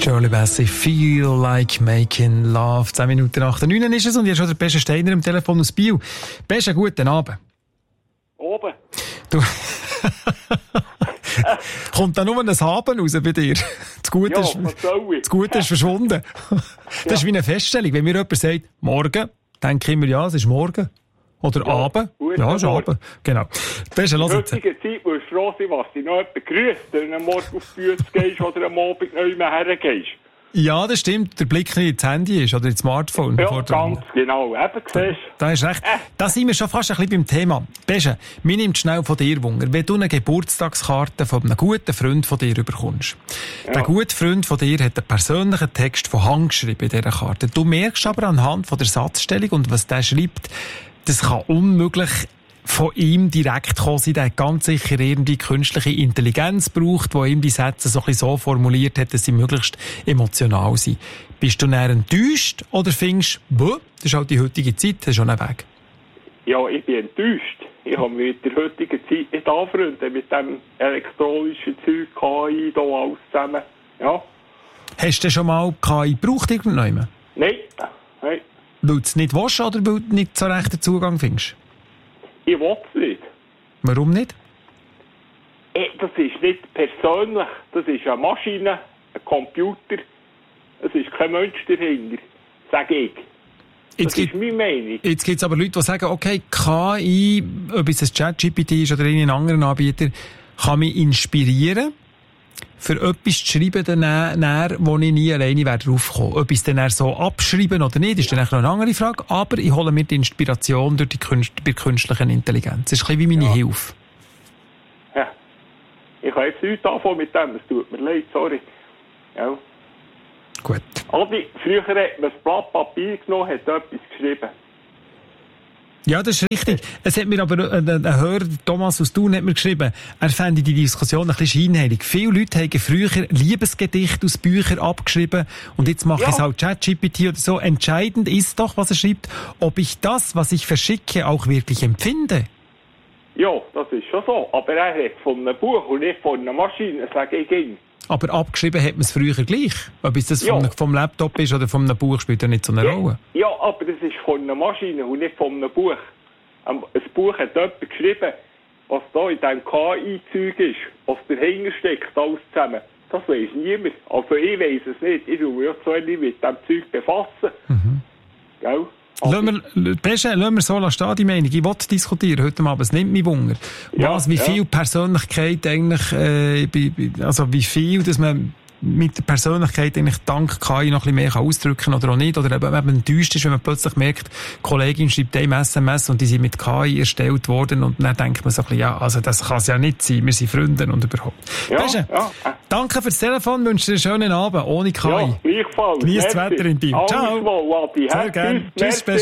Shirley Bassey, Feel Like Making Love. 10 Minuten nach der 9 ist es und hier ist schon der Besche Steiner am Telefon aus Biel. Besche, guten Abend. Oben. Du kommt da nur ein Haben raus bei dir? Das Gute, das Gute ist verschwunden. Das ist wie eine Feststellung. Wenn mir jemand sagt, morgen, denke ich immer, ja, es ist morgen. Oder Abend. Ja, es ist Abend. Genau. Besche, lass jetzt. In der heutigen Zeit musst du froh sein, was dich noch jemand grüßt, wenn du morgen auf die Bühne gehst oder am Abend neu hergehst. Ja, das stimmt. Der Blick nicht ins Handy ist oder ins Smartphone. Ja, ganz genau. Eben, siehst du. Da hast recht. Da sind wir schon fast ein bisschen beim Thema. Besche, mir nimmt schnell von dir Wunder, wenn du eine Geburtstagskarte von einem guten Freund von dir bekommst. Ja. Der gute Freund von dir hat einen persönlichen Text von Hand geschrieben in dieser Karte. Du merkst aber anhand von der Satzstellung und was der schreibt, das kann unmöglich von ihm direkt kommen sein. Der hat ganz sicher irgendwie künstliche Intelligenz gebraucht, die ihm die Sätze so ein bisschen so formuliert hat, dass sie möglichst emotional sind. Bist du näher enttäuscht oder findest du, das ist halt die heutige Zeit, das ist schon ein Weg? Ja, ich bin enttäuscht. Ich habe mich mit der heutigen Zeit nicht anfreunden, mit dem elektronischen Zeug, KI, da alles zusammen. Ja. Hast du schon mal KI gebraucht irgendwann? Nein. Weil du es nicht willst oder weil du nicht so recht den Zugang findest? Ich will es nicht. Warum nicht? Das ist nicht persönlich. Das ist eine Maschine, ein Computer. Es ist kein Mensch dahinter, sage ich. Das ist meine Meinung. Jetzt gibt es aber Leute, die sagen, okay, KI, ob es ein ChatGPT ist oder irgendein anderer Anbieter, kann mich inspirieren, für etwas zu schreiben, wo ich nie alleine draufkomme. Ob ich es dann so abschreiben oder nicht, ist dann noch eine andere Frage. Aber ich hole mir die Inspiration durch bei künstlichen Intelligenz. Das ist ein bisschen wie meine Hilfe. Ja. Ich kann jetzt nichts anfangen mit dem. Es tut mir leid, sorry. Ja. Gut. Früher hat man das Blatt Papier genommen, hat etwas geschrieben. Ja, das ist richtig. Es hat mir aber ein Hörer, Thomas aus Thun, hat mir geschrieben, er fände die Diskussion ein bisschen scheinheilig. Viele Leute haben früher Liebesgedichte aus Büchern abgeschrieben und jetzt mache ich es auch ChatGPT oder so. Entscheidend ist doch, was er schreibt, ob ich das, was ich verschicke, auch wirklich empfinde. Ja, das ist schon so. Aber er hat von einem Buch und nicht von einer Maschine, sage ich ihm. Aber abgeschrieben hat man es früher gleich. Ob es das vom Laptop ist oder von einem Buch, spielt ja nicht so eine Rolle. Ja, aber das ist von einer Maschine und nicht von einem Buch. Ein Buch hat jemand geschrieben, was da in diesem KI-Zeug ist, was dahinter steckt, alles zusammen. Das weiss niemand. Also ich weiss es nicht. Ich will mich auch so nicht mit diesem Zeug befassen. Mhm. Gell? Lassen wir so stehen, die Meinung. Ich will diskutieren heute Abend. Es nimmt mich Wunder. Wie viel Persönlichkeit eigentlich, also wie viel, dass man mit der Persönlichkeit eigentlich dank KI noch ein bisschen mehr ausdrücken kann oder auch nicht. Oder eben, wenn man enttäuscht ist, wenn man plötzlich merkt, die Kollegin schreibt einem SMS und die sind mit KI erstellt worden und dann denkt man so ein bisschen, ja, also das kann es ja nicht sein, wir sind Freunde und überhaupt. Danke fürs Telefon, wünsche dir einen schönen Abend, ohne KI. Ja, gleichfalls. Genieß das Wetter in Biel. Ciao. Sehr gerne. Tschüss,